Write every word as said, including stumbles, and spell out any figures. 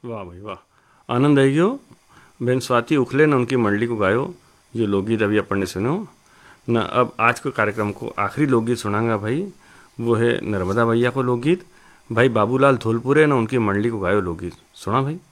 वाह भाई वाह, आनंद आई गयो। बहन स्वाति उखले ने उनकी मंडली को गायो ये लोकगीत अभी अपन ने सुनो न। अब आज के कार्यक्रम को आखिरी लोकगीत सुनाऊंगा भाई, वो है नर्मदा भैया को लोकगीत। भाई बाबूलाल धौलपुरे ने उनकी मंडली को गायो लोकगीत, सुना भाई।